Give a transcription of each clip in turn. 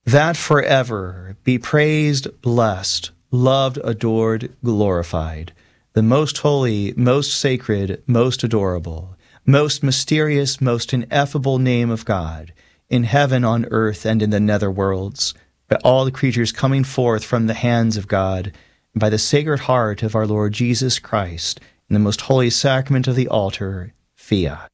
that forever be praised, blessed, loved, adored, glorified, the most holy, most sacred, most adorable, most mysterious, most ineffable name of God, in heaven, on earth, and in the nether worlds, by all the creatures coming forth from the hands of God, and by the Sacred Heart of our Lord Jesus Christ, in the most holy sacrament of the altar, Fiat.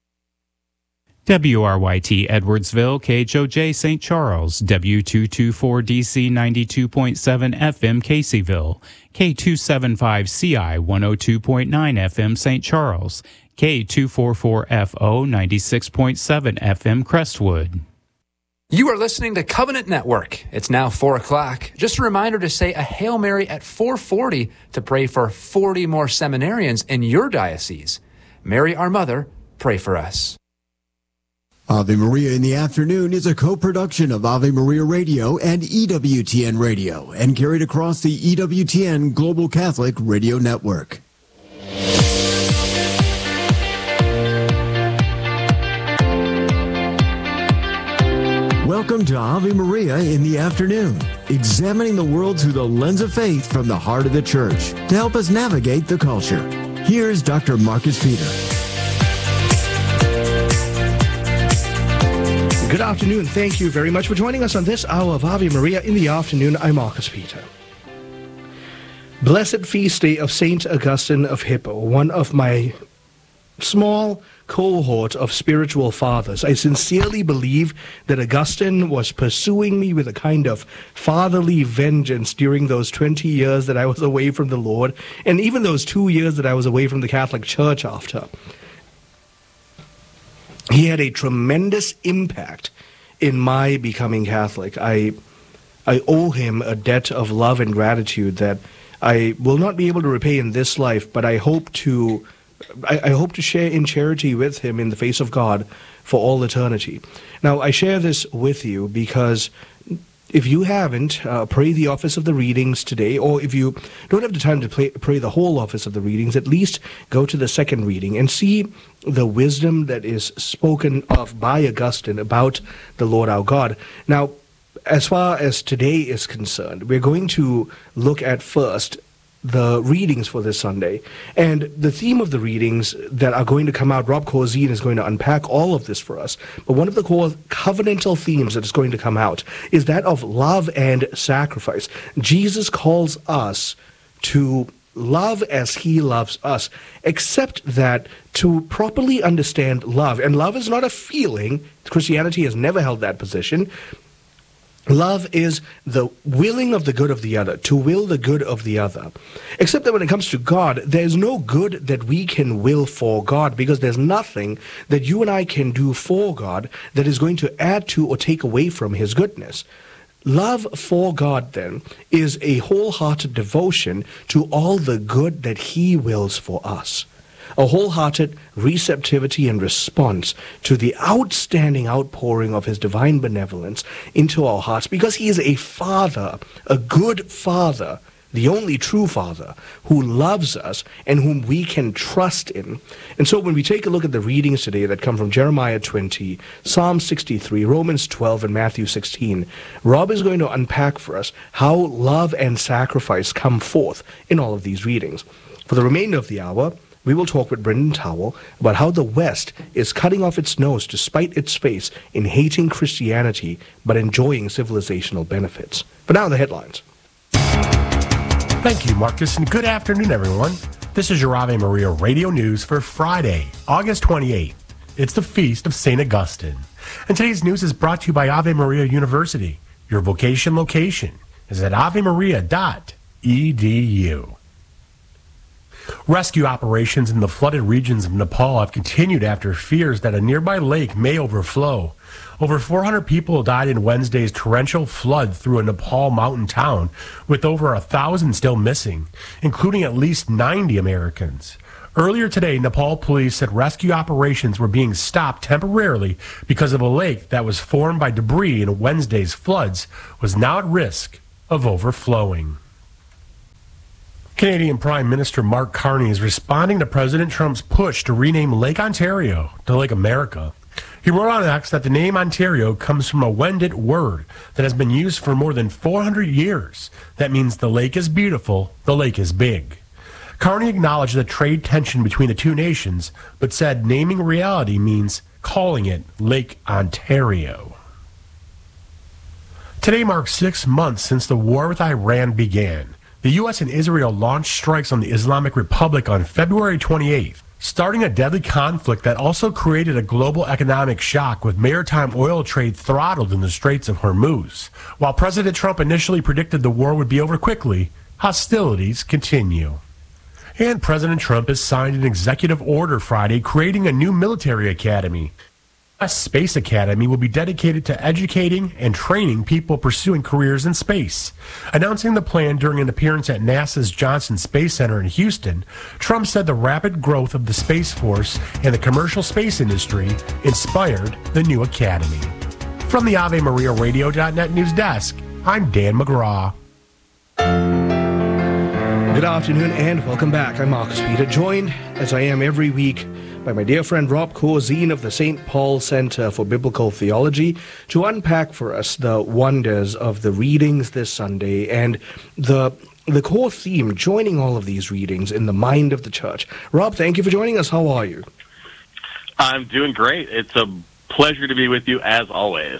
WRYT Edwardsville, KHOJ St. Charles, W224DC 92.7 FM Caseyville, K275CI 102.9 FM St. Charles, K244FO 96.7 FM Crestwood. You are listening to Covenant Network. It's now 4 o'clock. Just a reminder to say a Hail Mary at 4:40 to pray for 40 more seminarians in your diocese. Mary, our Mother, pray for us. Ave Maria in the Afternoon is a co-production of Ave Maria Radio and EWTN Radio and carried across the EWTN Global Catholic Radio Network. Welcome to Ave Maria in the Afternoon, examining the world through the lens of faith from the heart of the Church to help us navigate the culture. Here's Dr. Marcus Peter. Good afternoon. Thank you very much for joining us on this hour of Ave Maria in the Afternoon. I'm Marcus Peter. Blessed Feast Day of Saint Augustine of Hippo, one of my small cohort of spiritual fathers. I sincerely believe that Augustine was pursuing me with a kind of fatherly vengeance during those 20 years that I was away from the Lord, and even those 2 years that I was away from the Catholic Church after. He had a tremendous impact in my becoming Catholic. I owe him a debt of love and gratitude that I will not be able to repay in this life, but I hope to share in charity with him in the face of God for all eternity. Now, I share this with you because if you haven't, pray the office of the readings today, or if you don't have the time to pray the whole office of the readings, at least go to the second reading and see the wisdom that is spoken of by Augustine about the Lord our God. Now, as far as today is concerned, we're going to look at first the readings for this Sunday. And the theme of the readings that are going to come out, Rob Corzine is going to unpack all of this for us. But one of the core covenantal themes that is going to come out is that of love and sacrifice. Jesus calls us to love as he loves us, except that to properly understand love, and love is not a feeling, Christianity has never held that position. Love is the willing of the good of the other, to will the good of the other. Except that when it comes to God, there's no good that we can will for God, because there's nothing that you and I can do for God that is going to add to or take away from his goodness. Love for God, then, is a wholehearted devotion to all the good that he wills for us. A wholehearted receptivity and response to the outstanding outpouring of his divine benevolence into our hearts, because he is a father, a good father, the only true father, who loves us and whom we can trust in. And so when we take a look at the readings today that come from Jeremiah 20, Psalm 63, Romans 12, and Matthew 16, Rob is going to unpack for us how love and sacrifice come forth in all of these readings. For the remainder of the hour, we will talk with Brendan Towell about how the West is cutting off its nose to spite its face in hating Christianity but enjoying civilizational benefits. But now the headlines. Thank you, Marcus, and good afternoon, everyone. This is your Ave Maria Radio News for Friday, August 28th. It's the Feast of St. Augustine. And today's news is brought to you by Ave Maria University. Your vocation location is at avemaria.edu. Rescue operations in the flooded regions of Nepal have continued after fears that a nearby lake may overflow. Over 400 people died in Wednesday's torrential flood through a Nepal mountain town, with over 1,000 still missing, including at least 90 Americans. Earlier today, Nepal police said rescue operations were being stopped temporarily because of a lake that was formed by debris in Wednesday's floods was now at risk of overflowing. Canadian Prime Minister Mark Carney is responding to President Trump's push to rename Lake Ontario to Lake America. He wrote on X that the name Ontario comes from a Wendat word that has been used for more than 400 years. That means the lake is beautiful, the lake is big. Carney acknowledged the trade tension between the two nations, but said naming reality means calling it Lake Ontario. Today marks 6 months since the war with Iran began. The U.S. and Israel launched strikes on the Islamic Republic on February 28th, starting a deadly conflict that also created a global economic shock with maritime oil trade throttled in the Straits of Hormuz. While President Trump initially predicted the war would be over quickly, hostilities continue. And President Trump has signed an executive order Friday creating a new military academy. A Space Academy will be dedicated to educating and training people pursuing careers in space. Announcing the plan during an appearance at NASA's Johnson Space Center in Houston, Trump said the rapid growth of the Space Force and the commercial space industry inspired the new academy. From the AveMariaRadio.net news desk, I'm Dan McGraw. Good afternoon and welcome back. I'm Marcus Peter, joined as I am every week by my dear friend Rob Corzine of the St. Paul Center for Biblical Theology to unpack for us the wonders of the readings this Sunday and the core theme joining all of these readings in the mind of the church. Rob, thank you for joining us. How are you? I'm doing great. It's a pleasure to be with you as always.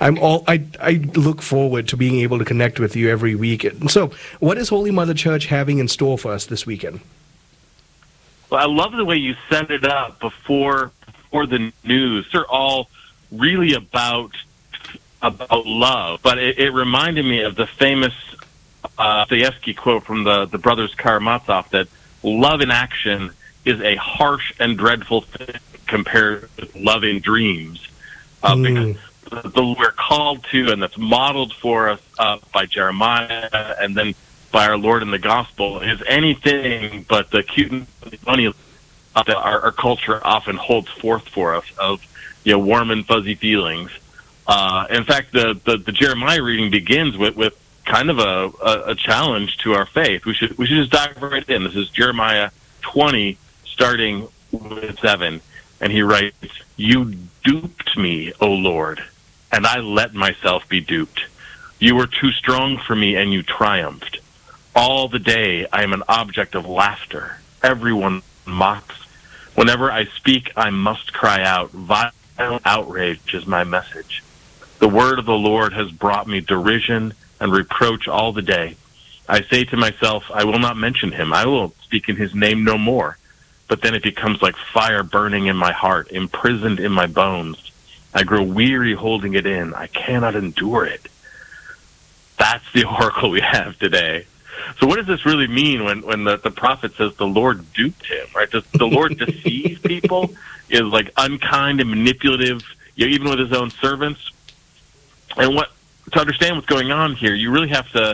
I look forward to being able to connect with you every week. So, what is Holy Mother Church having in store for us this weekend? Well, I love the way you set it up before the news. They're all really about love, but it reminded me of the famous Dostoevsky quote from the brothers Karamazov that love in action is a harsh and dreadful thing compared with love in dreams. Because we're called to, and that's modeled for us by Jeremiah and then by our Lord in the Gospel, is anything but the cute and funny that our culture often holds forth for us of warm and fuzzy feelings. In fact, the Jeremiah reading begins with kind of a challenge to our faith. We should just dive right in. This is Jeremiah 20, starting with 7, and he writes, "You duped me, O Lord, and I let myself be duped. You were too strong for me, and you triumphed. All the day I am an object of laughter. Everyone mocks. Whenever I speak, I must cry out. Violent outrage is my message. The word of the Lord has brought me derision and reproach all the day. I say to myself, I will not mention him. I will speak in his name no more. But then it becomes like fire burning in my heart, imprisoned in my bones. I grow weary holding it in. I cannot endure it." That's the oracle we have today. So what does this really mean when the prophet says the Lord duped him, right? Does the Lord deceive people? Is like unkind and manipulative, even with his own servants? And to understand what's going on here, you really have to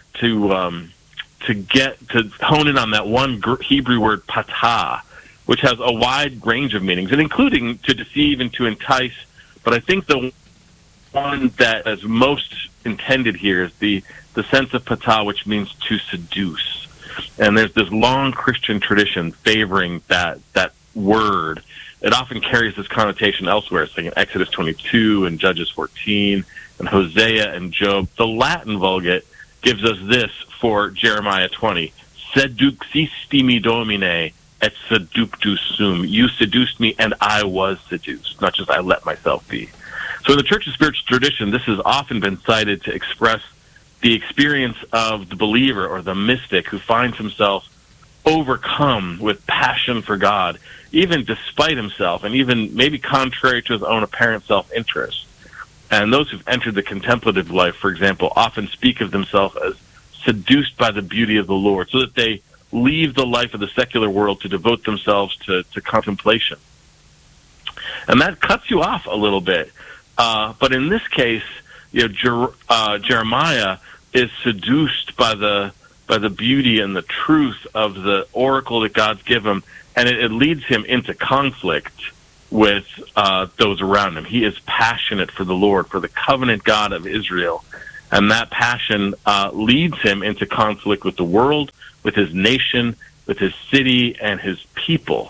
hone in on that one Hebrew word patah, which has a wide range of meanings, and including to deceive and to entice. But I think the one that is most intended here is the sense of patah, which means to seduce. And there's this long Christian tradition favoring that word. It often carries this connotation elsewhere. It's like in Exodus 22 and Judges 14 and Hosea and Job. The Latin Vulgate gives us this for Jeremiah 20. Seduxisti me domine et seductus sum. You seduced me and I was seduced, not just I let myself be. So in the Church's spiritual tradition, this has often been cited to express the experience of the believer or the mystic who finds himself overcome with passion for God, even despite himself and even maybe contrary to his own apparent self-interest. And those who've entered the contemplative life, for example, often speak of themselves as seduced by the beauty of the Lord, so that they leave the life of the secular world to devote themselves to contemplation. And that cuts you off a little bit. But in this case, Jeremiah is seduced by the beauty and the truth of the oracle that God's given him, and it leads him into conflict with those around him. He is passionate for the Lord, for the covenant God of Israel, and that passion leads him into conflict with the world, with his nation, with his city, and his people.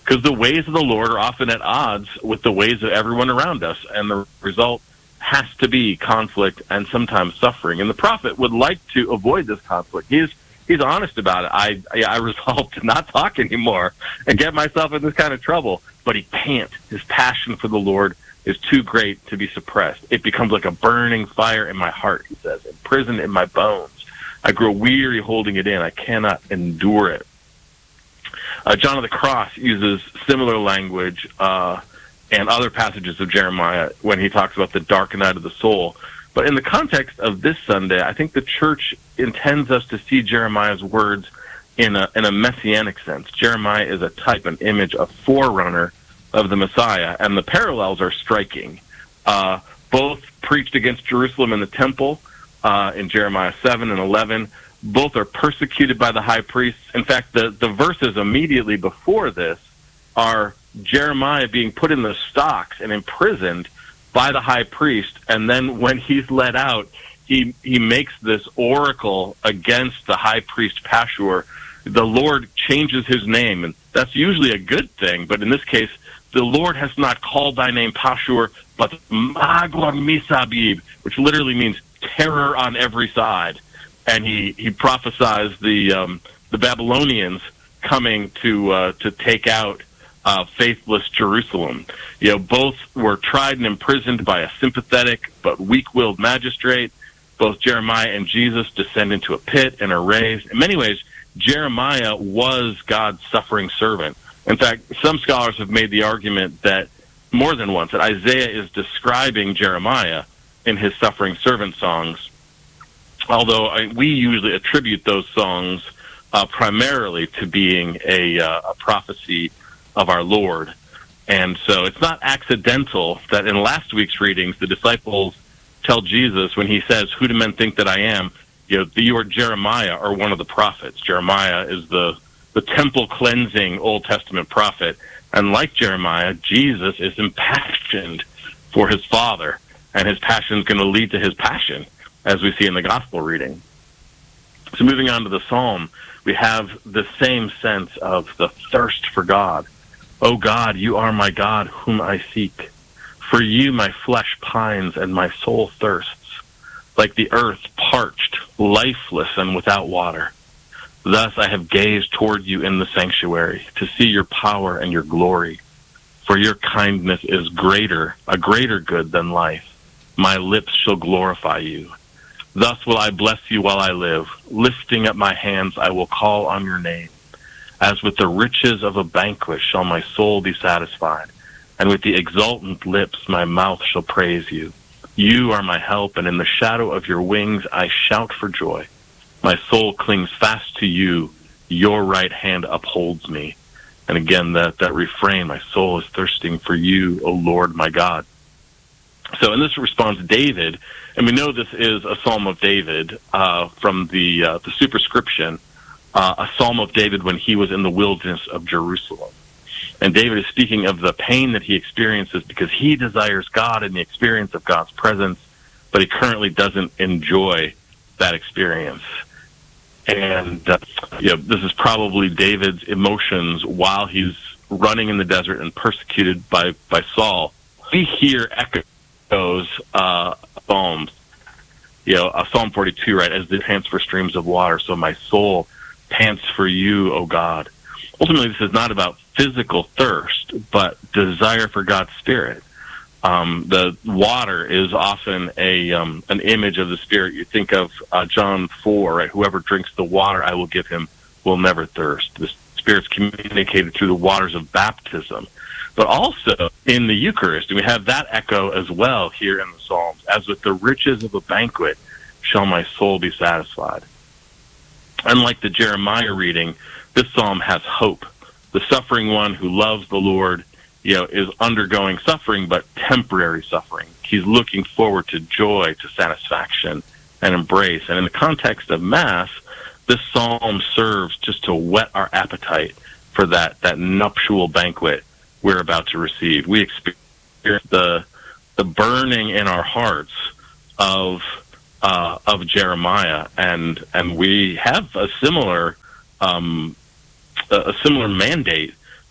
because the ways of the Lord are often at odds with the ways of everyone around us, and the result has to be conflict and sometimes suffering. And the prophet would like to avoid this conflict. He's honest about it. I resolved to not talk anymore and get myself in this kind of trouble. But he can't. His passion for the Lord is too great to be suppressed. It becomes like a burning fire in my heart, he says, imprisoned in my bones. I grow weary holding it in. I cannot endure it. John of the Cross uses similar language and other passages of Jeremiah when he talks about the dark night of the soul. But in the context of this Sunday, I think the church intends us to see Jeremiah's words in a messianic sense. Jeremiah is a type, an image, a forerunner of the Messiah, and the parallels are striking. Both preached against Jerusalem and the temple in Jeremiah 7 and 11. Both are persecuted by the high priests. In fact, the verses immediately before this are Jeremiah being put in the stocks and imprisoned by the high priest, and then when he's let out, he makes this oracle against the high priest Pashur. The Lord changes his name, and that's usually a good thing, but in this case, the Lord has not called thy name Pashur, but Magor Misabib, which literally means terror on every side. And he prophesies the Babylonians coming to take out faithless Jerusalem. Both were tried and imprisoned by a sympathetic but weak-willed magistrate. Both Jeremiah and Jesus descend into a pit and are raised. In many ways, Jeremiah was God's suffering servant. In fact, some scholars have made the argument that more than once that Isaiah is describing Jeremiah in his suffering servant songs, although we usually attribute those songs primarily to being a prophecy of our Lord. And so it's not accidental that in last week's readings, the disciples tell Jesus when he says, "Who do men think that I am?" You are Jeremiah, or one of the prophets. Jeremiah is the temple cleansing Old Testament prophet. And like Jeremiah, Jesus is impassioned for his Father, and his passion is going to lead to his passion, as we see in the gospel reading. So moving on to the psalm, we have the same sense of the thirst for God. O God, you are my God, whom I seek. For you my flesh pines and my soul thirsts, like the earth parched, lifeless, and without water. Thus I have gazed toward you in the sanctuary, to see your power and your glory. For your kindness is a greater good than life. My lips shall glorify you. Thus will I bless you while I live. Lifting up my hands, I will call on your name. As with the riches of a banquet shall my soul be satisfied, and with the exultant lips my mouth shall praise you. You are my help, and in the shadow of your wings I shout for joy. My soul clings fast to you. Your right hand upholds me. And again, that refrain, my soul is thirsting for you, O Lord, my God. So in this response, David, and we know this is a Psalm of David from the superscription, a Psalm of David when he was in the wilderness of Jerusalem. And David is speaking of the pain that he experiences because he desires God and the experience of God's presence, but he currently doesn't enjoy that experience. And this is probably David's emotions while he's running in the desert and persecuted by Saul. We hear echoes Psalms, Psalm 42, right? As the pants for streams of water, so my soul pants for you, O God. Ultimately, this is not about physical thirst, but desire for God's Spirit. The water is often an image of the Spirit. You think of John 4, right? Whoever drinks the water I will give him will never thirst. The Spirit's communicated through the waters of baptism. But also in the Eucharist, and we have that echo as well here in the Psalms. As with the riches of a banquet shall my soul be satisfied. Unlike the Jeremiah reading, this psalm has hope. The suffering one who loves the Lord, is undergoing suffering, but temporary suffering. He's looking forward to joy, to satisfaction, and embrace. And in the context of Mass, this psalm serves just to whet our appetite for that nuptial banquet we're about to receive. We experience the burning in our hearts of Jeremiah, and we have a similar mandate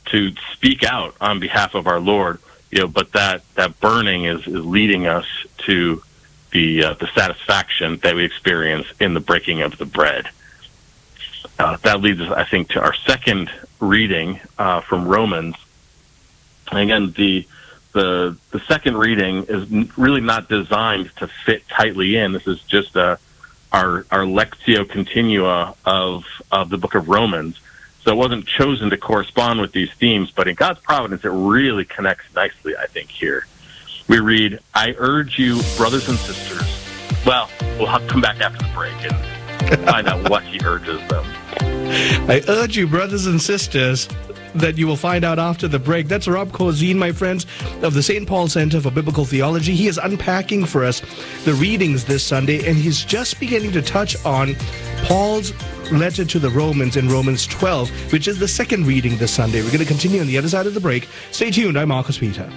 to speak out on behalf of our Lord, but that burning is leading us to the satisfaction that we experience in the breaking of the bread. That leads us, I think, to our second reading from Romans. And again, the second reading is really not designed to fit tightly in. This is just our lectio continua of the book of Romans. So it wasn't chosen to correspond with these themes, but in God's providence, it really connects nicely, I think, here. We read, I urge you, brothers and sisters. Well, we'll have to come back after the break and find out what he urges them. I urge you, brothers and sisters, that you will find out after the break. That's Rob Corzine, my friends, of the St. Paul Center for Biblical Theology. He is unpacking for us the readings this Sunday, and he's just beginning to touch on Paul's letter to the Romans in Romans 12, which is the second reading this Sunday. We're going to continue on the other side of the break. Stay tuned. I'm Marcus Peter.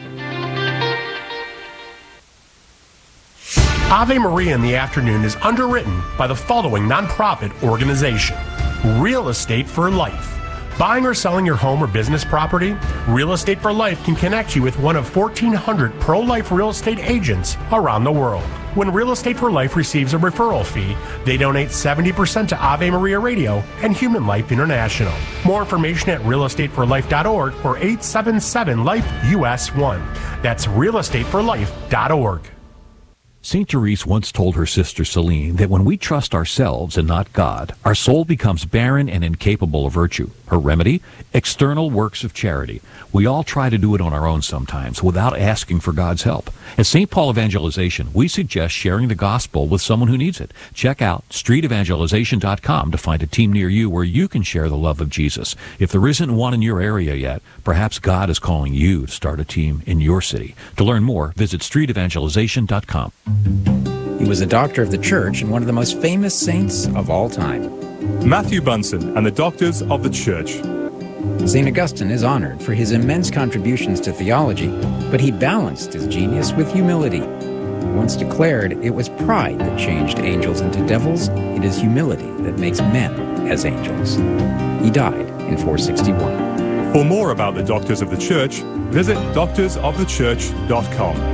Ave Maria in the Afternoon is underwritten by the following nonprofit organization: Real Estate for Life. Buying or selling your home or business property? Real Estate for Life can connect you with one of 1,400 pro-life real estate agents around the world. When Real Estate for Life receives a referral fee, they donate 70% to Ave Maria Radio and Human Life International. More information at realestateforlife.org or 877-LIFE-US1. That's realestateforlife.org. St. Therese once told her sister Celine that when we trust ourselves and not God, our soul becomes barren and incapable of virtue. Her remedy? External works of charity. We all try to do it on our own sometimes without asking for God's help. At St. Paul Evangelization, we suggest sharing the gospel with someone who needs it. Check out streetevangelization.com to find a team near you where you can share the love of Jesus. If there isn't one in your area yet, perhaps God is calling you to start a team in your city. To learn more, visit streetevangelization.com. He was a doctor of the church and one of the most famous saints of all time. Matthew Bunson and the Doctors of the Church. St. Augustine is honored for his immense contributions to theology, but he balanced his genius with humility. He once declared, it was pride that changed angels into devils. It is humility that makes men as angels. He died in 461. For more about the Doctors of the Church, visit doctorsofthechurch.com.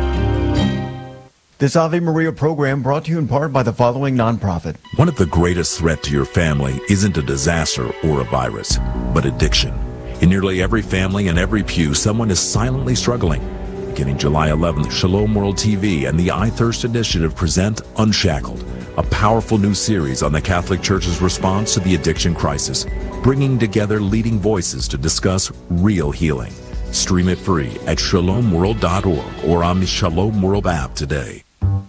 This Ave Maria program brought to you in part by the following nonprofit. One of the greatest threats to your family isn't a disaster or a virus, but addiction. In nearly every family and every pew, someone is silently struggling. Beginning July 11th, Shalom World TV and the I Thirst Initiative present Unshackled, a powerful new series on the Catholic Church's response to the addiction crisis, bringing together leading voices to discuss real healing. Stream it free at shalomworld.org or on the Shalom World app today.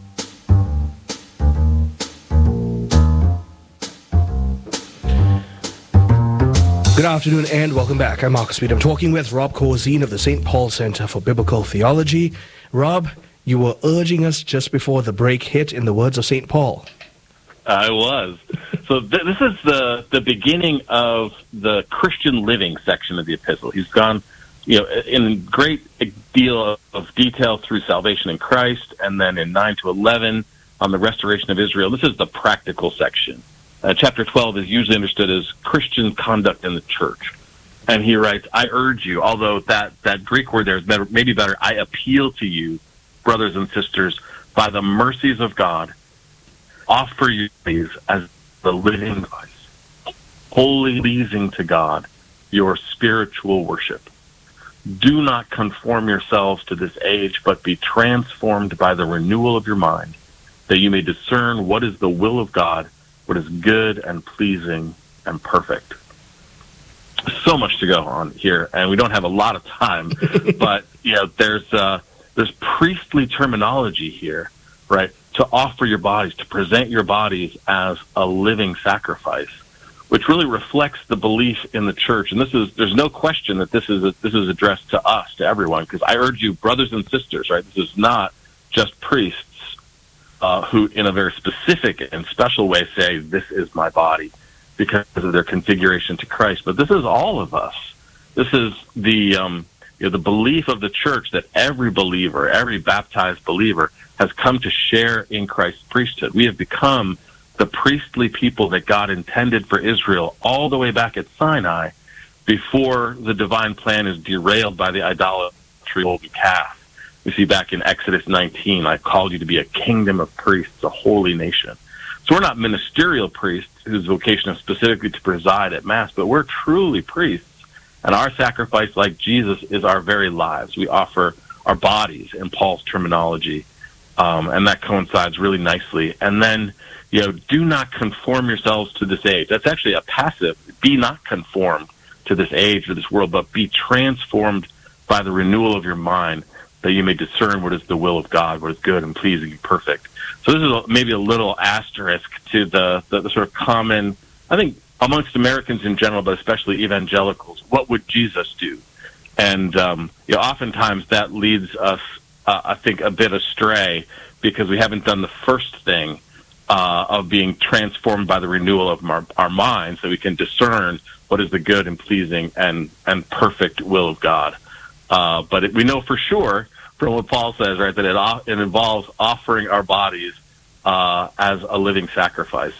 Good afternoon and welcome back. I'm Marcus Speed. I'm talking with Rob Corzine of the St. Paul Center for Biblical Theology. Rob, you were urging us just before the break hit in the words of St. Paul. I was. So this is the beginning of the Christian living section of the epistle. He's gone, in great deal of detail through salvation in Christ, and then in 9 to 11 on the restoration of Israel. This is the practical section. Chapter 12 is usually understood as Christian conduct in the church. And he writes, I urge you, although that Greek word there is maybe better, I appeal to you, brothers and sisters, by the mercies of God, offer you these as the living device, wholly pleasing to God, your spiritual worship. Do not conform yourselves to this age, but be transformed by the renewal of your mind, that you may discern what is the will of God, what is good and pleasing and perfect. So much to go on here, and we don't have a lot of time, but there's priestly terminology here, right? To offer your bodies, to present your bodies as a living sacrifice, which really reflects the belief in the church. And there's no question that this is addressed to us, to everyone, because I urge you, brothers and sisters, right? This is not just priests who, in a very specific and special way, say, this is my body, because of their configuration to Christ. But this is all of us. This is the belief of the church that every believer, every baptized believer, has come to share in Christ's priesthood. We have become the priestly people that God intended for Israel all the way back at Sinai, before the divine plan is derailed by the idolatry of the calf. We see back in Exodus 19, I called you to be a kingdom of priests, a holy nation. So we're not ministerial priests whose vocation is specifically to preside at Mass, but we're truly priests. And our sacrifice, like Jesus, is our very lives. We offer our bodies, in Paul's terminology, and that coincides really nicely. And then, do not conform yourselves to this age. That's actually a passive. Be not conformed to this age or this world, but be transformed by the renewal of your mind, that you may discern what is the will of God, what is good and pleasing and perfect. So this is maybe a little asterisk to the sort of common, I think, amongst Americans in general, but especially evangelicals. What would Jesus do? And oftentimes that leads us, I think, a bit astray because we haven't done the first thing of being transformed by the renewal of our minds, so we can discern what is the good and pleasing and perfect will of God. But we know for sure from what Paul says, right, that it involves offering our bodies as a living sacrifice.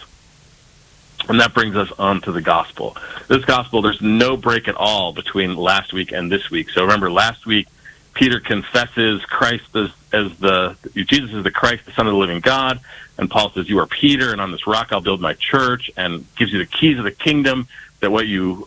And that brings us on to the gospel. This gospel, there's no break at all between last week and this week. So remember, last week, Peter confesses Christ Jesus is the Christ, the Son of the living God. And Paul says, you are Peter, and on this rock I'll build my church, and gives you the keys of the kingdom, that what you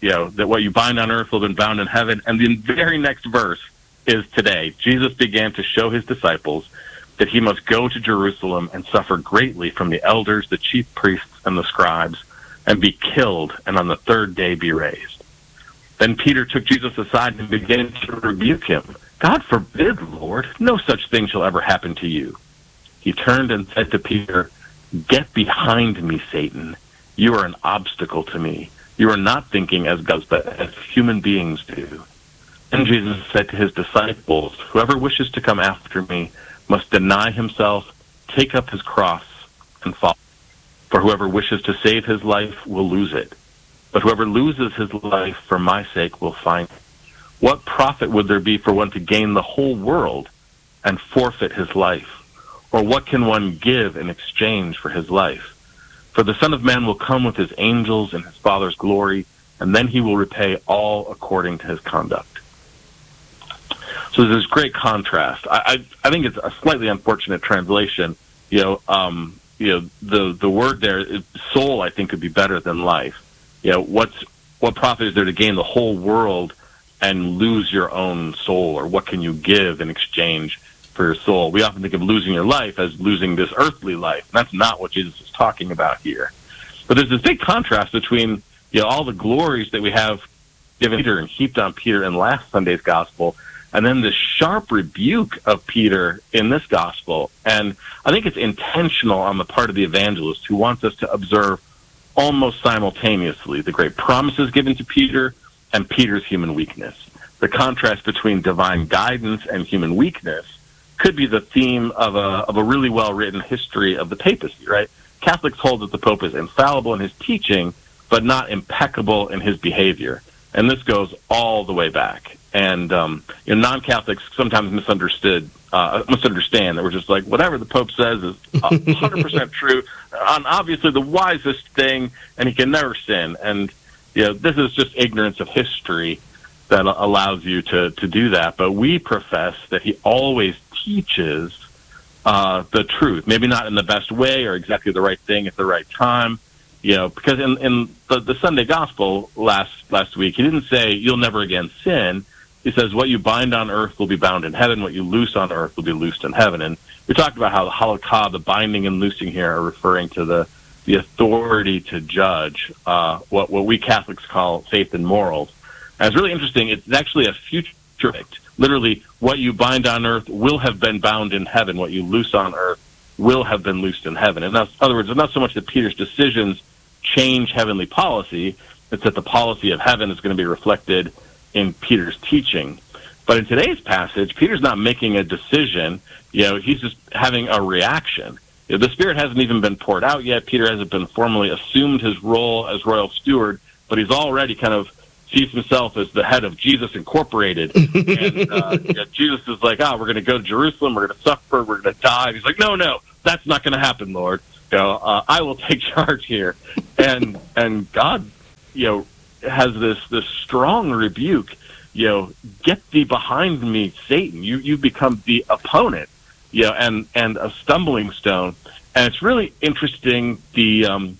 bind on earth will have been bound in heaven. And the very next verse is today. Jesus began to show his disciples that he must go to Jerusalem and suffer greatly from the elders, the chief priests, and the scribes, and be killed, and on the third day be raised. Then Peter took Jesus aside and began to rebuke him. God forbid, Lord, no such thing shall ever happen to you. He turned and said to Peter, get behind me, Satan. You are an obstacle to me. You are not thinking as gods, but as human beings do. Then Jesus said to his disciples, whoever wishes to come after me must deny himself, take up his cross, and follow. For whoever wishes to save his life will lose it. But whoever loses his life for my sake will find it. What profit would there be for one to gain the whole world and forfeit his life? Or what can one give in exchange for his life? For the Son of Man will come with his angels in his Father's glory, and then he will repay all according to his conduct. So there's this great contrast. I think it's a slightly unfortunate translation. The word there, soul, I think, could be better than life. What profit is there to gain the whole world and lose your own soul? Or what can you give in exchange for your soul? We often think of losing your life as losing this earthly life. And that's not what Jesus is talking about here. But there's this big contrast between all the glories that we have given Peter and heaped on Peter in last Sunday's gospel, and then this sharp rebuke of Peter in this gospel. And I think it's intentional on the part of the evangelist who wants us to observe almost simultaneously the great promises given to Peter and Peter's human weakness. The contrast between divine guidance and human weakness could be the theme of a really well-written history of the papacy, right? Catholics hold that the Pope is infallible in his teaching, but not impeccable in his behavior. And this goes all the way back. And non-Catholics sometimes misunderstand that we're just like, whatever the Pope says is 100% true, and obviously the wisest thing, and he can never sin. And this is just ignorance of history that allows you to do that. But we profess that he always teaches the truth, maybe not in the best way or exactly the right thing at the right time. Because in the Sunday Gospel last week, he didn't say you'll never again sin. He says, what you bind on earth will be bound in heaven. What you loose on earth will be loosed in heaven. And we talked about how the halakha, the binding and loosing here, are referring to the authority to judge, what we Catholics call faith and morals. And it's really interesting. It's actually a future effect. Literally, what you bind on earth will have been bound in heaven. What you loose on earth will have been loosed in heaven. And in other words, it's not so much that Peter's decisions change heavenly policy. It's that the policy of heaven is going to be reflected in Peter's teaching. But in today's passage, Peter's not making a decision. He's just having a reaction. The Spirit hasn't even been poured out yet. Peter hasn't been formally assumed his role as royal steward, but he's already kind of sees himself as the head of Jesus Incorporated. And Jesus is like, we're going to go to Jerusalem, we're going to suffer, we're going to die. And he's like, no, that's not going to happen, Lord. I will take charge here. And God, has this strong rebuke. Get thee behind me, Satan. You become the opponent, and a stumbling stone. And it's really interesting the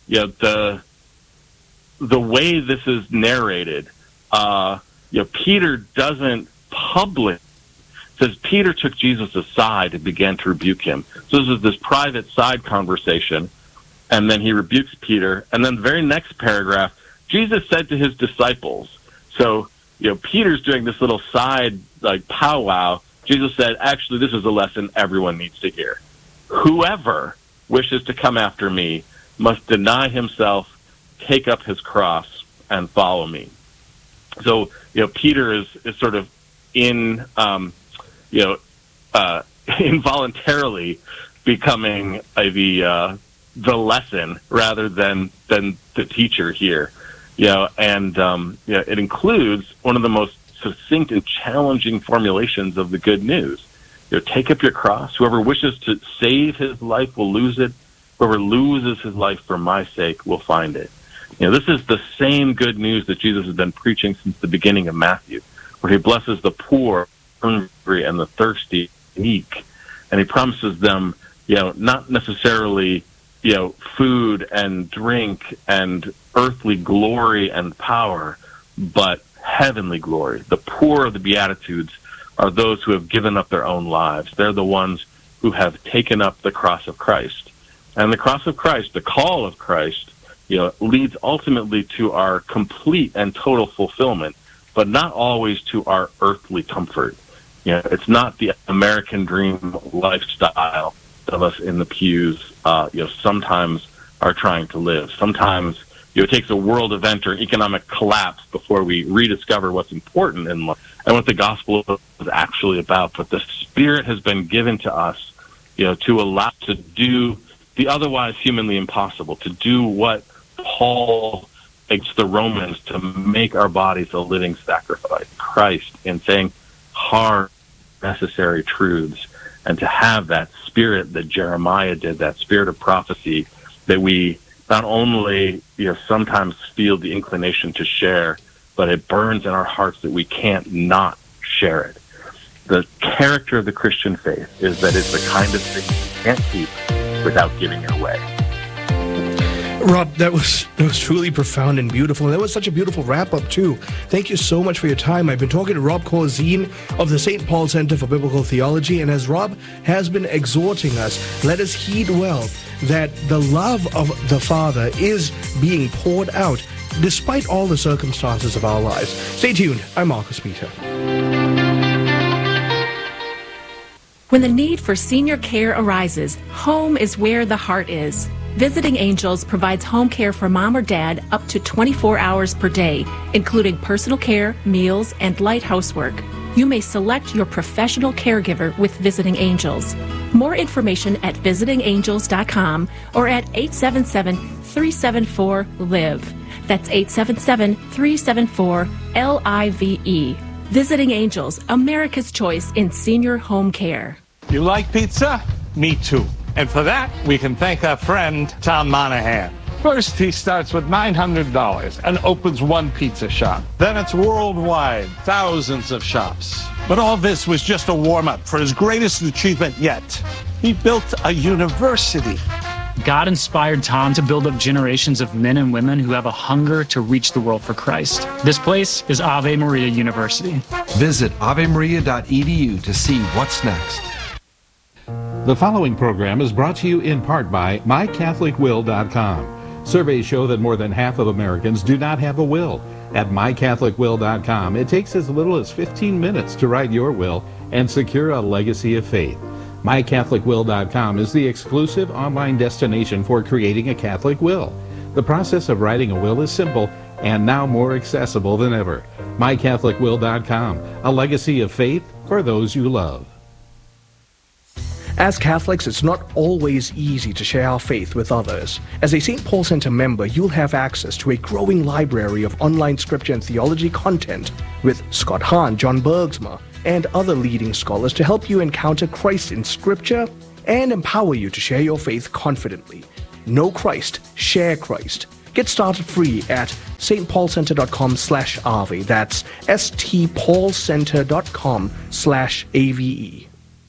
way this is narrated. Peter doesn't publish. It says Peter took Jesus aside and began to rebuke him. So this is this private side conversation, and then he rebukes Peter. And then the very next paragraph, Jesus said to his disciples. So Peter's doing this little side powwow. Jesus said, actually, this is a lesson everyone needs to hear. Whoever wishes to come after me must deny himself, take up his cross, and follow me. So, Peter is sort of involuntarily becoming the lesson rather than the teacher here. It includes one of the most succinct and challenging formulations of the good news. Take up your cross. Whoever wishes to save his life will lose it. Whoever loses his life for my sake will find it. This is the same good news that Jesus has been preaching since the beginning of Matthew, where he blesses the poor, hungry, and the thirsty, meek, and he promises them, not necessarily, food and drink and earthly glory and power, but heavenly glory. The poor of the Beatitudes are those who have given up their own lives. They're the ones who have taken up the cross of Christ. And the cross of Christ, the call of Christ, leads ultimately to our complete and total fulfillment, but not always to our earthly comfort. It's not the American dream lifestyle of us in the pews, sometimes are trying to live. Sometimes, it takes a world event or an economic collapse before we rediscover what's important in life and what the gospel is actually about. But the Spirit has been given to us, to allow us to do the otherwise humanly impossible, to do what Paul begs the Romans to make our bodies a living sacrifice, Christ, in saying hard, necessary truths, and to have that spirit that Jeremiah did, that spirit of prophecy that we not only sometimes feel the inclination to share, but it burns in our hearts that we can't not share it. The character of the Christian faith is that it's the kind of thing you can't keep without giving it away. Rob, that was truly profound and beautiful. And that was such a beautiful wrap-up, too. Thank you so much for your time. I've been talking to Rob Corzine of the St. Paul Center for Biblical Theology, and as Rob has been exhorting us, let us heed well that the love of the Father is being poured out despite all the circumstances of our lives. Stay tuned. I'm Marcus Peter. When the need for senior care arises, home is where the heart is. Visiting Angels provides home care for mom or dad up to 24 hours per day, including personal care, meals, and light housework. You may select your professional caregiver with Visiting Angels. More information at visitingangels.com or at 877-374-LIVE. That's 877-374-LIVE. Visiting Angels, America's choice in senior home care. You like pizza? Me too. And for that, we can thank our friend, Tom Monahan. First, he starts with $900 and opens one pizza shop. Then it's worldwide, thousands of shops. But all this was just a warm-up for his greatest achievement yet. He built a university. God inspired Tom to build up generations of men and women who have a hunger to reach the world for Christ. This place is Ave Maria University. Visit avemaria.edu to see what's next. The following program is brought to you in part by MyCatholicWill.com. Surveys show that more than half of Americans do not have a will. At MyCatholicWill.com, it takes as little as 15 minutes to write your will and secure a legacy of faith. MyCatholicWill.com is the exclusive online destination for creating a Catholic will. The process of writing a will is simple and now more accessible than ever. MyCatholicWill.com, a legacy of faith for those you love. As Catholics, it's not always easy to share our faith with others. As a St. Paul Center member, you'll have access to a growing library of online scripture and theology content with Scott Hahn, John Bergsma, and other leading scholars to help you encounter Christ in Scripture and empower you to share your faith confidently. Know Christ, share Christ. Get started free at stpaulcenter.com/Ave. That's stpaulcenter.com/AVE.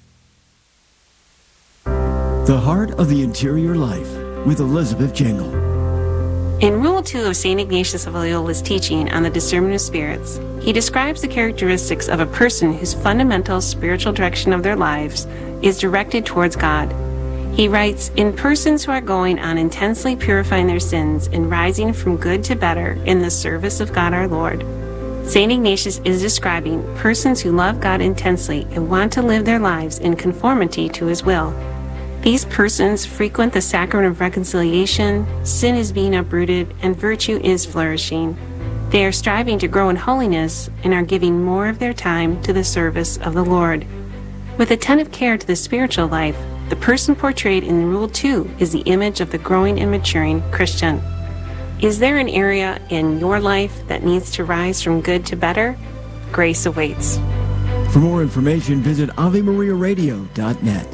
The Heart of the Interior Life with Elizabeth Jingle. In Rule 2 of St. Ignatius of Loyola's teaching on the discernment of spirits, he describes the characteristics of a person whose fundamental spiritual direction of their lives is directed towards God. He writes, in persons who are going on intensely purifying their sins and rising from good to better in the service of God our Lord. St. Ignatius is describing persons who love God intensely and want to live their lives in conformity to his will. These persons frequent the sacrament of reconciliation, sin is being uprooted, and virtue is flourishing. They are striving to grow in holiness and are giving more of their time to the service of the Lord. With attentive care to the spiritual life, the person portrayed in Rule 2 is the image of the growing and maturing Christian. Is there an area in your life that needs to rise from good to better? Grace awaits. For more information, visit AveMariaRadio.net.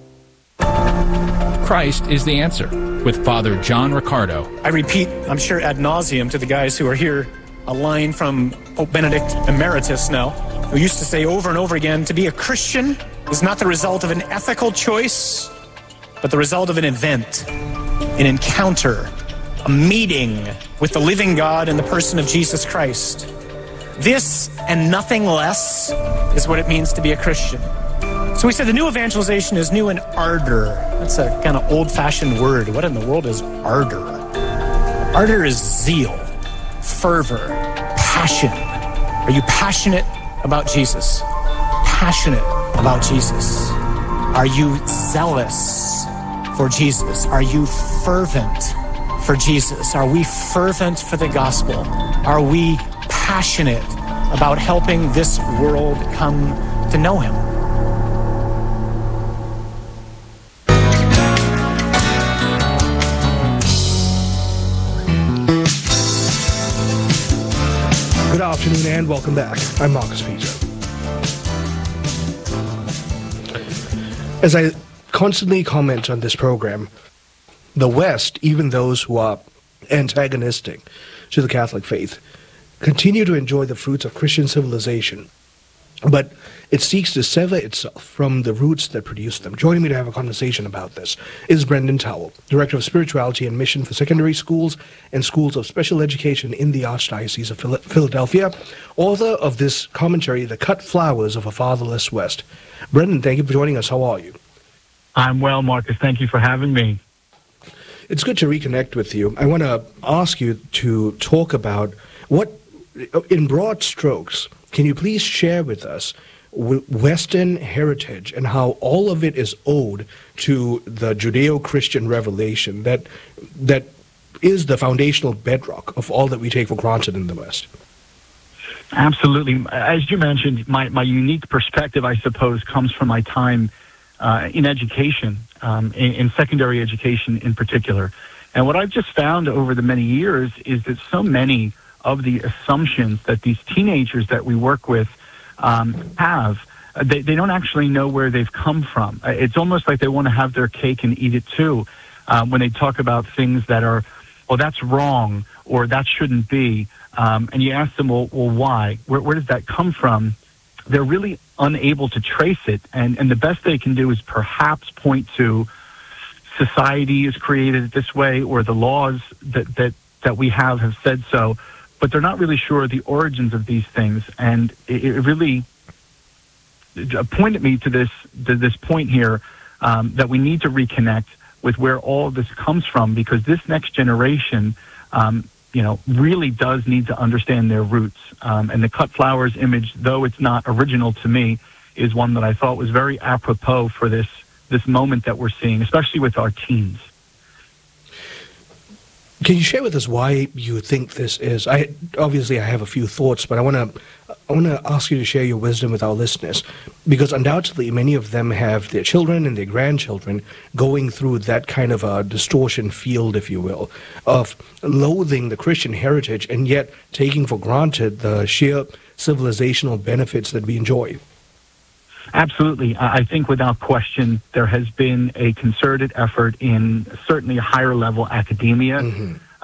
Christ is the answer with Father John Riccardo. I repeat, I'm sure ad nauseum to the guys who are here, a line from Pope Benedict Emeritus now, who used to say over and over again, to be a Christian is not the result of an ethical choice, but the result of an event, an encounter, a meeting with the living God in the person of Jesus Christ. This and nothing less is what it means to be a Christian. So we said the new evangelization is new in ardor. That's a kind of old-fashioned word. What in the world is ardor? Ardor is zeal, fervor, passion. Are you passionate about Jesus? Passionate about Jesus? Are you zealous for Jesus? Are you fervent for Jesus? Are we fervent for the gospel? Are we passionate about helping this world come to know him? Good afternoon and welcome back. I'm Marcus Peter. As I constantly comment on this program, the West, even those who are antagonistic to the Catholic faith, continue to enjoy the fruits of Christian civilization, but it seeks to sever itself from the roots that produce them. Joining me to have a conversation about this is Brendan Towell, Director of Spirituality and Mission for Secondary Schools and Schools of Special Education in the Archdiocese of Philadelphia, author of this commentary, The Cut Flowers of a Fatherless West. Brendan, thank you for joining us. How are you? I'm well, Marcus. Thank you for having me. It's good to reconnect with you. I want to ask you to talk about what, in broad strokes, can you please share with us Western heritage and how all of it is owed to the Judeo-Christian revelation that is the foundational bedrock of all that we take for granted in the West? Absolutely. As you mentioned, my unique perspective, I suppose, comes from my time in education, in secondary education in particular. And what I've just found over the many years is that so many of the assumptions that these teenagers that we work with have, they don't actually know where they've come from. It's almost like they want to have their cake and eat it too when they talk about things that are, well, that's wrong or that shouldn't be. And you ask them, well, why? Where does that come from? They're really unable to trace it. And the best they can do is perhaps point to society is created this way or the laws that we have said so. But they're not really sure of the origins of these things. And it really pointed me to this point here that we need to reconnect with where all of this comes from, because this next generation really does need to understand their roots. And the cut flowers image, though it's not original to me, is one that I thought was very apropos for this moment that we're seeing, especially with our teens. Can you share with us why you think this is? Obviously, I have a few thoughts, but I want to ask you to share your wisdom with our listeners, because undoubtedly many of them have their children and their grandchildren going through that kind of a distortion field, if you will, of loathing the Christian heritage and yet taking for granted the sheer civilizational benefits that we enjoy. Absolutely. I think without question, there has been a concerted effort in certainly higher level academia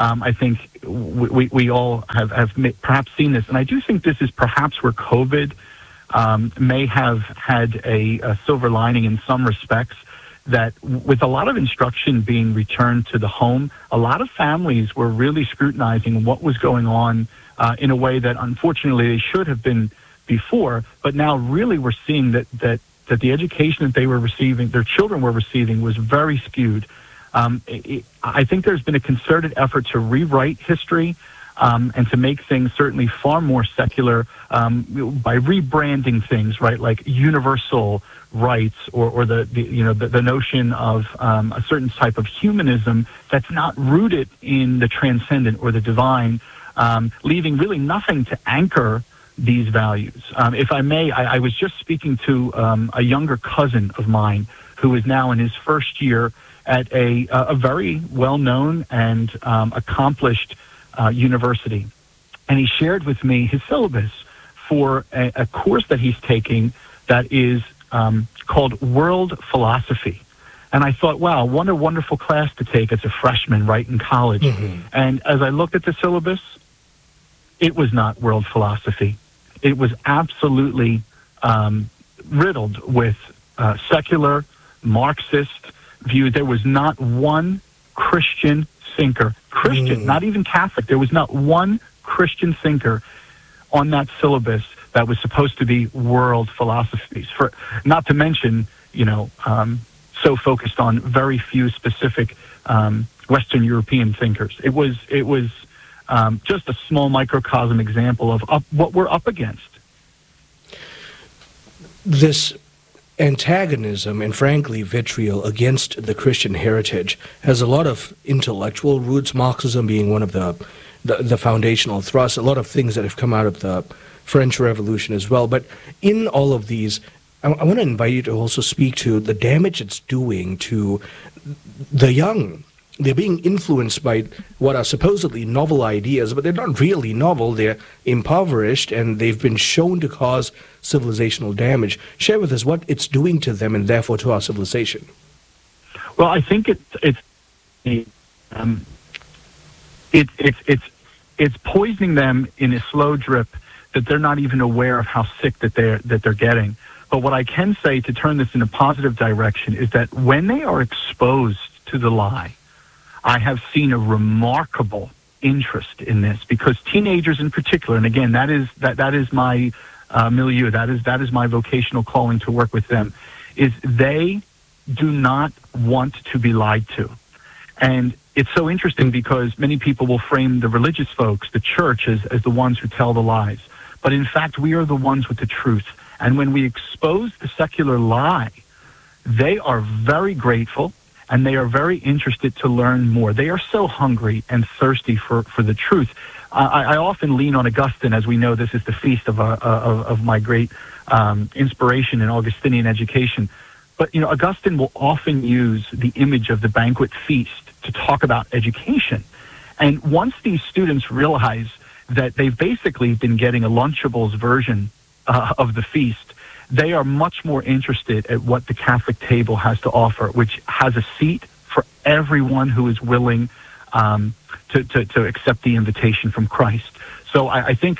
I think we all have perhaps seen this. And I do think this is perhaps where COVID may have had a silver lining in some respects, that with a lot of instruction being returned to the home, a lot of families were really scrutinizing what was going on in a way that unfortunately they should have been before, but now really we're seeing that the education that they were receiving, their children were receiving, was very skewed. I think there's been a concerted effort to rewrite history and to make things certainly far more secular by rebranding things, right, like universal rights or the notion of a certain type of humanism that's not rooted in the transcendent or the divine, leaving really nothing to anchor these values. If I may, I was just speaking to a younger cousin of mine who is now in his first year at a very well-known and accomplished university. And he shared with me his syllabus for a course that he's taking that is called World Philosophy. And I thought, wow, what a wonderful class to take as a freshman right in college. Mm-hmm. And as I looked at the syllabus, it was not world philosophy. It was absolutely riddled with secular, Marxist views. There was not one Christian thinker, not even Catholic. There was not one Christian thinker on that syllabus that was supposed to be world philosophies. For not to mention, so focused on very few specific Western European thinkers. It was just a small microcosm example of what we're up against. This antagonism and, frankly, vitriol against the Christian heritage has a lot of intellectual roots, Marxism being one of the foundational thrusts, a lot of things that have come out of the French Revolution as well. But in all of these, I want to invite you to also speak to the damage it's doing to the young. They're being influenced by what are supposedly novel ideas, but they're not really novel. They're impoverished, and they've been shown to cause civilizational damage. Share with us what it's doing to them and therefore to our civilization. Well, I think it's poisoning them in a slow drip that they're not even aware of how sick that they're getting. But what I can say to turn this in a positive direction is that when they are exposed to the lie, I have seen a remarkable interest in this, because teenagers in particular, and again, that is my milieu, that is my vocational calling to work with them, is they do not want to be lied to. And it's so interesting because many people will frame the religious folks, the church, as the ones who tell the lies. But in fact, we are the ones with the truth. And when we expose the secular lie, they are very grateful, and they are very interested to learn more. They are so hungry and thirsty for the truth. I often lean on Augustine. As we know, this is the feast of my great inspiration in Augustinian education. But, Augustine will often use the image of the banquet feast to talk about education. And once these students realize that they've basically been getting a Lunchables version of the feast, they are much more interested at what the Catholic table has to offer, which has a seat for everyone who is willing to accept the invitation from Christ. So I think,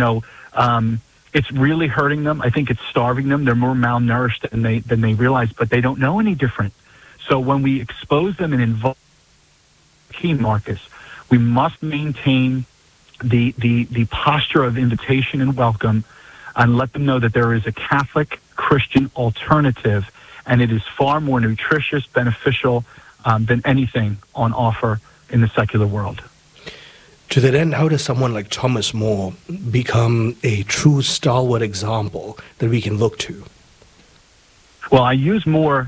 it's really hurting them. I think it's starving them. They're more malnourished than they realize, but they don't know any different. So when we expose them and involve key, Marcus, we must maintain the posture of invitation and welcome, and let them know that there is a Catholic Christian alternative, and it is far more nutritious, beneficial than anything on offer in the secular world. To that end, how does someone like Thomas More become a true stalwart example that we can look to? Well, I use More,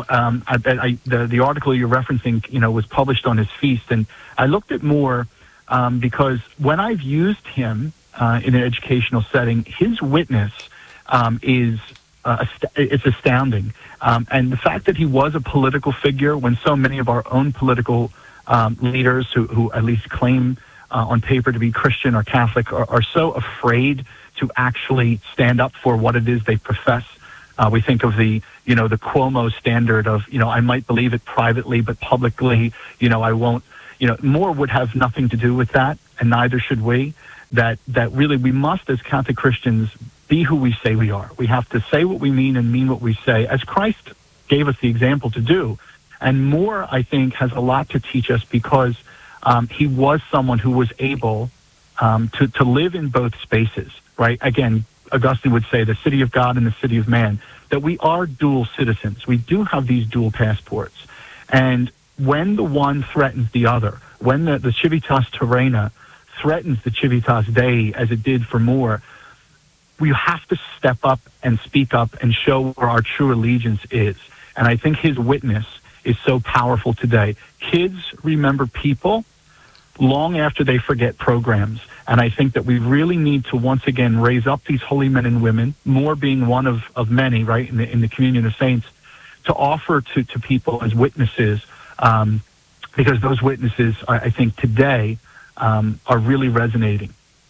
the article you're referencing, was published on his feast, and I looked at More because when I've used him in an educational setting, his witness is it's astounding. And the fact that he was a political figure when so many of our own political leaders who at least claim on paper to be Christian or Catholic are so afraid to actually stand up for what it is they profess. We think of the Cuomo standard of, I might believe it privately, but publicly, I won't, more would have nothing to do with that, and neither should we. That really we must, as Catholic Christians, be who we say we are. We have to say what we mean and mean what we say, as Christ gave us the example to do. And Moore, I think, has a lot to teach us because he was someone who was able to live in both spaces, right? Again, Augustine would say the city of God and the city of man, that we are dual citizens. We do have these dual passports. And when the one threatens the other, when the Civitas Terrena threatens the Civitas Dei, as it did for Moore, we have to step up and speak up and show where our true allegiance is. And I think his witness is so powerful today. Kids remember people long after they forget programs. And I think that we really need to once again raise up these holy men and women, Moore being one of many, right, in the communion of saints, to offer to people as witnesses, because those witnesses, I think, today are really resonating.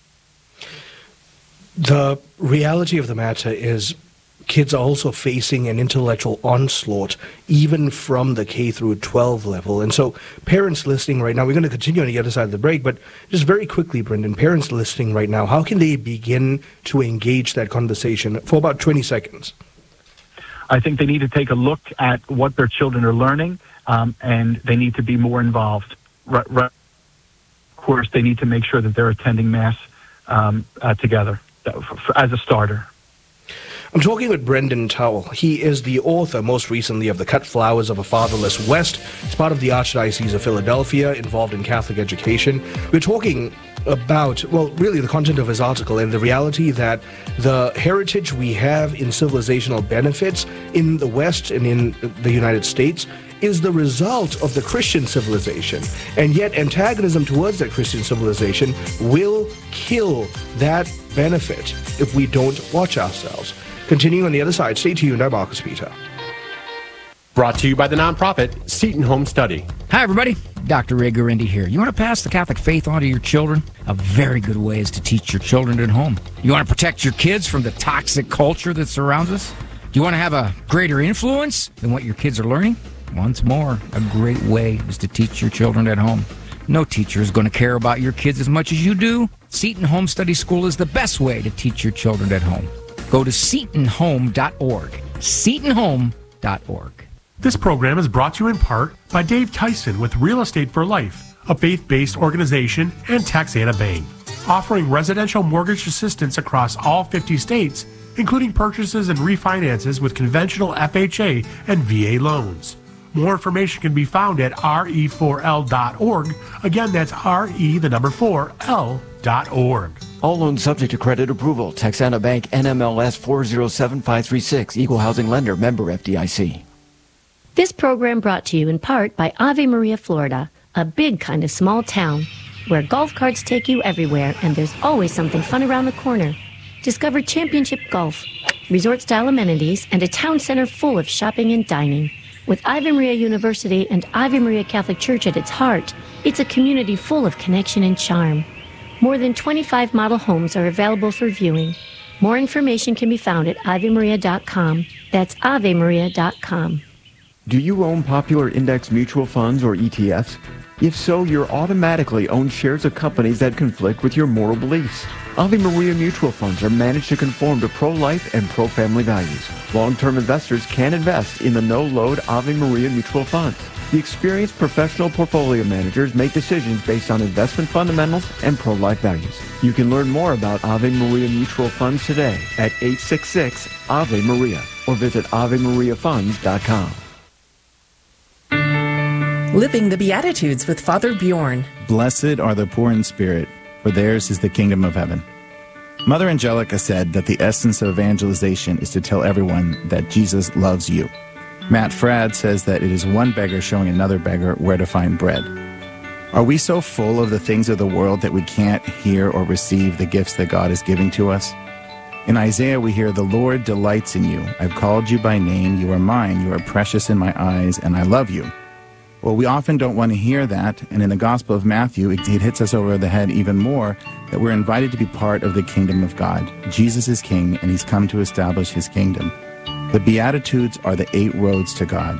The reality of the matter is kids are also facing an intellectual onslaught, even from the K through 12 level. And so parents listening right now, we're going to continue on the other side of the break, but just very quickly, Brendan, parents listening right now, how can they begin to engage that conversation for about 20 seconds? I think they need to take a look at what their children are learning, and they need to be more involved. Right. Of course, they need to make sure that they're attending Mass together as a starter. I'm talking with Brendan Towle. He is the author, most recently, of The Cut Flowers of a Fatherless West. It's part of the Archdiocese of Philadelphia, involved in Catholic education. We're talking about, well, really the content of his article and the reality that the heritage we have in civilizational benefits in the West and in the United States is the result of the Christian civilization. And yet antagonism towards that Christian civilization will kill that benefit if we don't watch ourselves. Continuing on the other side, stay tuned. I'm Marcus Peter. Brought to you by the nonprofit Seton Home Study. Hi, everybody. Dr. Ray Guarendi here. You want to pass the Catholic faith on to your children? A very good way is to teach your children at home. You want to protect your kids from the toxic culture that surrounds us? Do you want to have a greater influence than what your kids are learning? Once more, a great way is to teach your children at home. No teacher is going to care about your kids as much as you do. Seton Home Study School is the best way to teach your children at home. Go to setonhome.org. setonhome.org. This program is brought to you in part by Dave Tyson with Real Estate for Life, a faith-based organization, and Texana Bank, offering residential mortgage assistance across all 50 states, including purchases and refinances with conventional FHA and VA loans. More information can be found at re4l.org. Again, that's re4l.org. All loans subject to credit approval. Texana Bank, NMLS 407536. Equal housing lender. Member FDIC. This program brought to you in part by Ave Maria, Florida, a big kind of small town where golf carts take you everywhere and there's always something fun around the corner. Discover Championship Golf, resort-style amenities, and a town center full of shopping and dining. With Ave Maria University and Ave Maria Catholic Church at its heart, it's a community full of connection and charm. More than 25 model homes are available for viewing. More information can be found at avemaria.com. That's avemaria.com. Do you own popular index mutual funds or ETFs? If so, you're automatically own shares of companies that conflict with your moral beliefs. Ave Maria mutual funds are managed to conform to pro-life and pro-family values. Long-term investors can invest in the no-load Ave Maria mutual funds. The experienced professional portfolio managers make decisions based on investment fundamentals and pro-life values. You can learn more about Ave Maria mutual funds today at 866-AVE-MARIA or visit AveMariaFunds.com. Living the Beatitudes with Father Bjorn. Blessed are the poor in spirit, for theirs is the kingdom of heaven. Mother Angelica said that the essence of evangelization is to tell everyone that Jesus loves you. Matt Fradd says that it is one beggar showing another beggar where to find bread. Are we so full of the things of the world that we can't hear or receive the gifts that God is giving to us? In Isaiah we hear, "The Lord delights in you. I've called you by name. You are mine. You are precious in my eyes, and I love you." Well, we often don't want to hear that, and in the Gospel of Matthew, it hits us over the head even more that we're invited to be part of the kingdom of God. Jesus is king, and he's come to establish his kingdom. The Beatitudes are the 8 roads to God.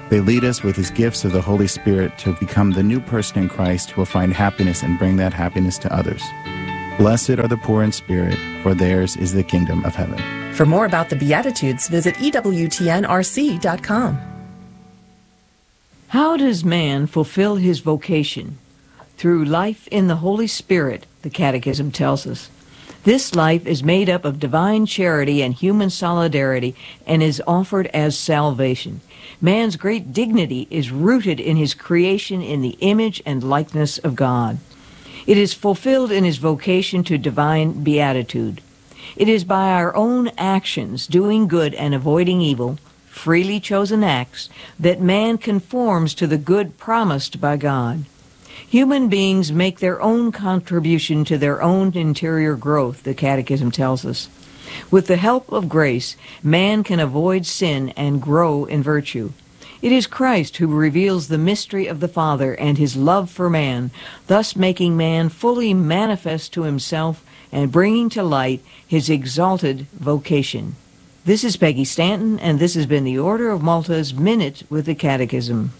They lead us with his gifts of the Holy Spirit to become the new person in Christ who will find happiness and bring that happiness to others. Blessed are the poor in spirit, for theirs is the kingdom of heaven. For more about the Beatitudes, visit EWTNRC.com. How does man fulfill his vocation? Through life in the Holy Spirit, the Catechism tells us. This life is made up of divine charity and human solidarity and is offered as salvation. Man's great dignity is rooted in his creation in the image and likeness of God. It is fulfilled in his vocation to divine beatitude. It is by our own actions, doing good and avoiding evil, freely chosen acts, that man conforms to the good promised by God. Human beings make their own contribution to their own interior growth, the Catechism tells us. With the help of grace, man can avoid sin and grow in virtue. It is Christ who reveals the mystery of the Father and his love for man, thus making man fully manifest to himself and bringing to light his exalted vocation. This is Peggy Stanton, and this has been the Order of Malta's Minute with the Catechism.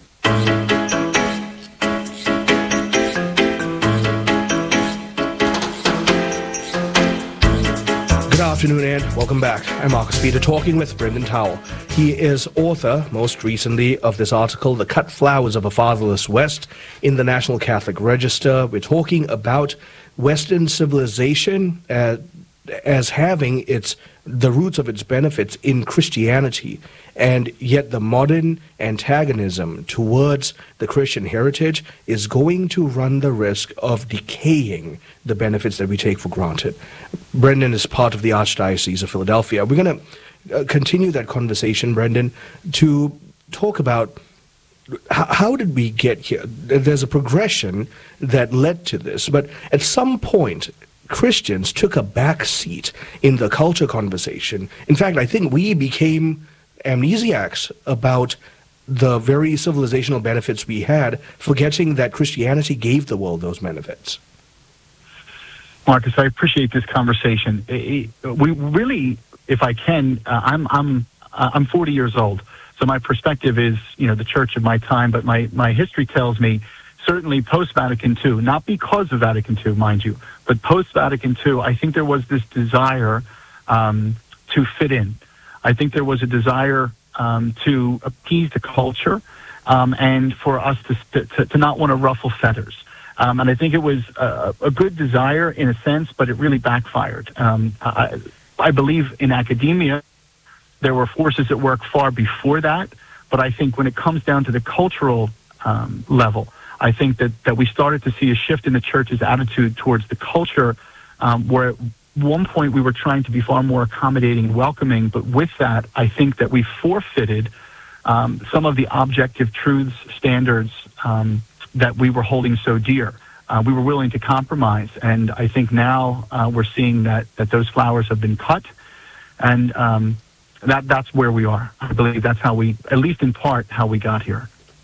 Good afternoon and welcome back. I'm Marcus Peter, talking with Brendan Towell. He is author, most recently, of this article, The Cut Flowers of a Fatherless West, in the National Catholic Register. We're talking about Western civilization as having the roots of its benefits in Christianity, and yet the modern antagonism towards the Christian heritage is going to run the risk of decaying the benefits that we take for granted. Brendan is part of the Archdiocese of Philadelphia. We're going to continue that conversation, Brendan, to talk about how did we get here. There's a progression that led to this, but at some point, Christians took a back seat in the culture conversation. In fact, I think we became amnesiacs about the very civilizational benefits we had, forgetting that Christianity gave the world those benefits. Marcus, I appreciate this conversation. We really, if I can, I'm 40 years old, so my perspective is, the church of my time, but my history tells me, certainly post-Vatican II, not because of Vatican II, mind you, but post-Vatican II, I think there was this desire to fit in. I think there was a desire to appease the culture and for us to not want to ruffle feathers. And I think it was a good desire in a sense, but it really backfired. I believe in academia, there were forces at work far before that, but I think when it comes down to the cultural level, I think that we started to see a shift in the church's attitude towards the culture, where at one point we were trying to be far more accommodating and welcoming, but with that, I think that we forfeited some of the objective truths, standards that we were holding so dear. We were willing to compromise, and I think now we're seeing that those flowers have been cut, and that's where we are. I believe that's how we, at least in part, how we got here.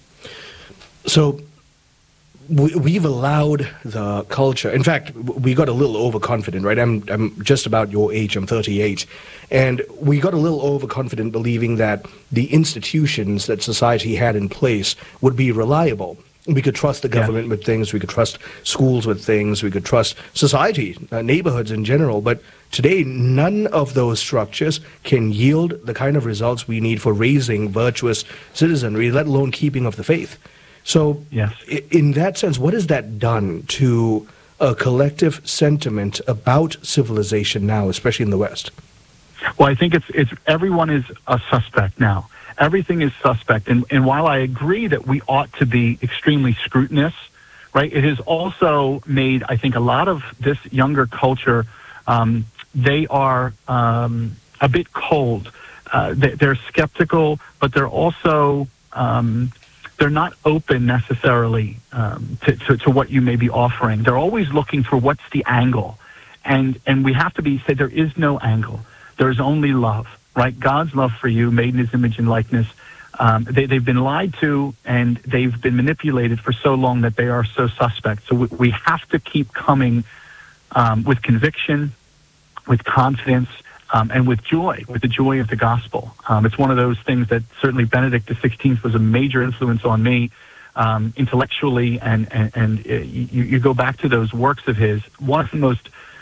So we've allowed the culture. In fact, we got a little overconfident, right? I'm just about your age. I'm 38, and we got a little overconfident, believing that the institutions that society had in place would be reliable. We could trust the government with things. We could trust schools with things. We could trust society, neighborhoods in general. But today, none of those structures can yield the kind of results we need for raising virtuous citizenry, let alone keeping of the faith. So, in that sense, what has that done to a collective sentiment about civilization now, especially in the West? Well, I think it's everyone is a suspect now. Everything is suspect. And while I agree that we ought to be extremely scrutinous, right, it has also made, I think, a lot of this younger culture, they are a bit cold. They're skeptical, but they're also... they're not open necessarily to what you may be offering. They're always looking for what's the angle. And we have to say there is no angle. There's only love, right? God's love for you, made in his image and likeness. They've been lied to, and they've been manipulated for so long that they are so suspect. So we have to keep coming with conviction, with confidence, and with joy, with the joy of the gospel. It's one of those things that certainly Benedict XVI was a major influence on me intellectually, and you go back to those works of his. One of the most